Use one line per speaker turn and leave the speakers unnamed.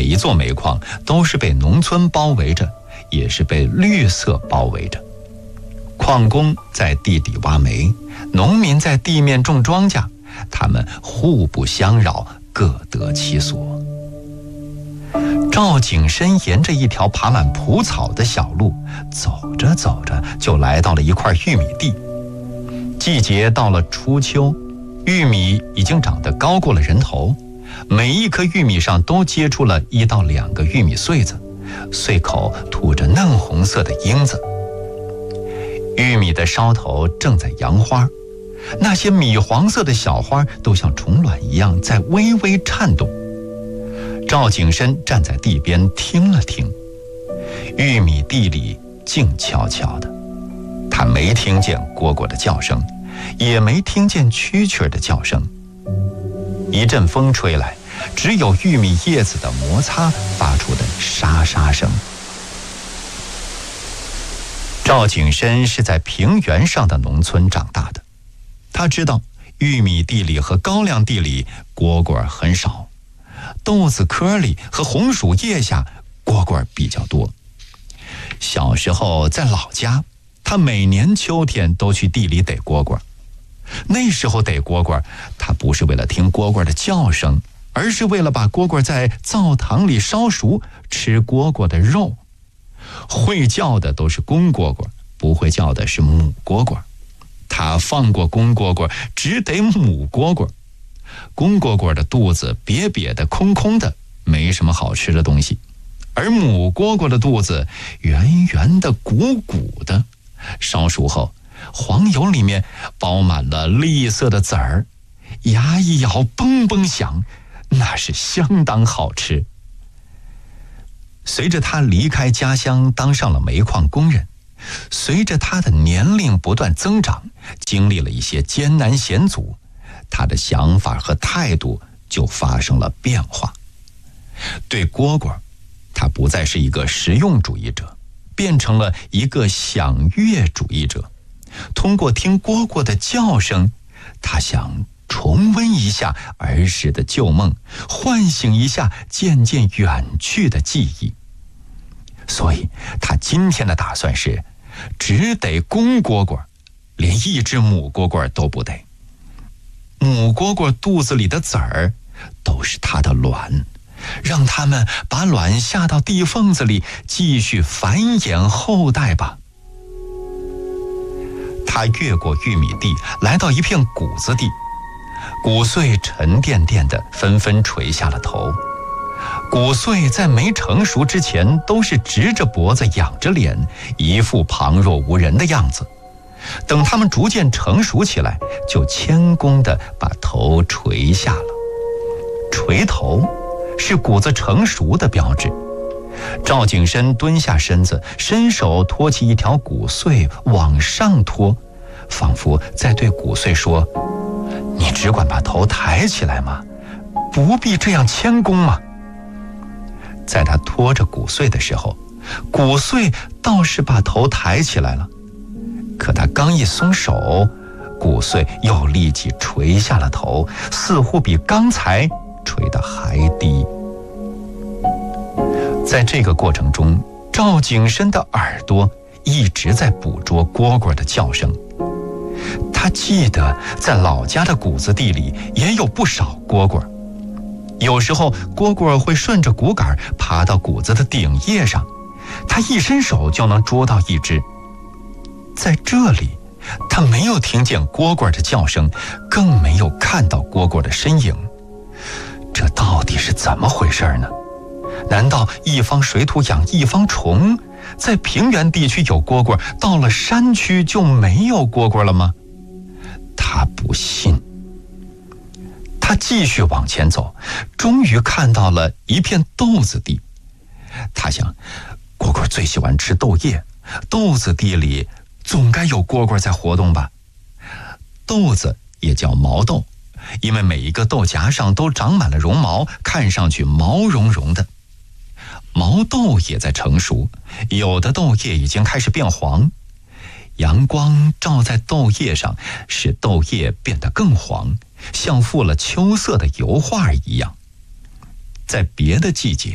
一座煤矿都是被农村包围着，也是被绿色包围着。矿工在地底挖煤，农民在地面种庄稼，他们互不相扰，各得其所。赵景深沿着一条爬满蒲草的小路走着走着，就来到了一块玉米地。季节到了初秋，玉米已经长得高过了人头，每一颗玉米上都结出了1到2个玉米穗子，穗口吐着嫩红色的缨子。玉米的梢头正在扬花，那些米黄色的小花都像虫卵一样在微微颤动。赵景深站在地边听了听，玉米地里静悄悄的，他没听见蝈蝈的叫声，也没听见蛐蛐的叫声。一阵风吹来，只有玉米叶子的摩擦发出的沙沙声。赵景深是在平原上的农村长大的，他知道玉米地里和高粱地里蝈蝈很少，豆子壳里和红薯叶下蝈蝈比较多。小时候在老家，他每年秋天都去地里逮蝈蝈。那时候逮蝈蝈，他不是为了听蝈蝈的叫声，而是为了把蝈蝈在灶堂里烧熟，吃蝈蝈的肉。会叫的都是公蝈蝈，不会叫的是母蝈蝈。他放过公蝈蝈，只逮母蝈蝈。公蝈蝈的肚子瘪瘪的空空的，没什么好吃的东西，而母蝈蝈的肚子圆圆的鼓鼓的，烧熟后黄油里面包满了绿色的籽儿，牙一咬嘣嘣响，那是相当好吃。随着他离开家乡，当上了煤矿工人，随着他的年龄不断增长，经历了一些艰难险阻，他的想法和态度就发生了变化。对蝈蝈，他不再是一个实用主义者，变成了一个享乐主义者。通过听蝈蝈的叫声，他想重温一下儿时的旧梦，唤醒一下渐渐远去的记忆。所以他今天的打算是只逮公蝈蝈，连一只母蝈蝈都不逮。母蝈蝈肚子里的籽儿都是它的卵，让它们把卵下到地缝子里，继续繁衍后代吧。他越过玉米地，来到一片谷子地，谷穗沉甸甸的，纷纷垂下了头。谷穗在没成熟之前都是直着脖子仰着脸，一副旁若无人的样子。等它们逐渐成熟起来，就谦恭地把头垂下了。垂头是谷子成熟的标志。赵景深蹲下身子，伸手托起一条谷穗往上托，仿佛在对谷穗说：你只管把头抬起来嘛，不必这样谦恭嘛。在他拖着谷穗的时候，谷穗倒是把头抬起来了，可他刚一松手，谷穗又立即垂下了头，似乎比刚才垂得还低。在这个过程中，赵景深的耳朵一直在捕捉蝈蝈的叫声。他记得在老家的谷子地里也有不少蝈蝈，有时候蝈蝈会顺着谷杆爬到谷子的顶叶上，他一伸手就能捉到一只。在这里，他没有听见蝈蝈的叫声，更没有看到蝈蝈的身影。这到底是怎么回事呢？难道一方水土养一方虫？在平原地区有蝈蝈，到了山区就没有蝈蝈了吗？他不信。他继续往前走，终于看到了一片豆子地。他想，蝈蝈最喜欢吃豆叶，豆子地里总该有蝈蝈在活动吧。豆子也叫毛豆，因为每一个豆荚上都长满了绒毛，看上去毛茸茸的。毛豆也在成熟，有的豆叶已经开始变黄，阳光照在豆叶上，使豆叶变得更黄，像附了秋色的油画一样。在别的季节，